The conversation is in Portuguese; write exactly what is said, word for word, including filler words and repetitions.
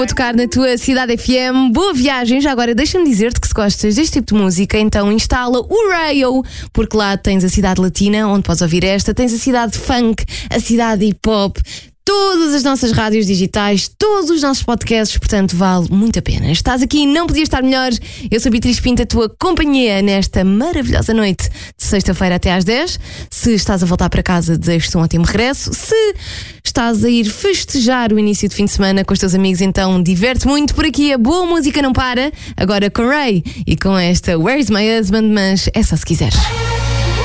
Vou tocar na tua Cidade F M. Boa viagem. Já agora deixa-me dizer-te que se gostas deste tipo de música, então instala o Radio, porque lá tens a Cidade Latina, onde podes ouvir esta, tens a Cidade Funk, a Cidade Hip Hop, todas as nossas rádios digitais, todos os nossos podcasts, portanto vale muito a pena. Estás aqui, não podia estar melhor. Eu sou a Beatriz Pinto, a tua companhia nesta maravilhosa noite de sexta-feira até às dez. Se estás a voltar para casa, desejo-te um ótimo regresso. Se estás a ir festejar o início de fim de semana com os teus amigos, então diverte muito. Por aqui a boa música não para. Agora com Ray e com esta Where's My Husband, mas é só se quiseres.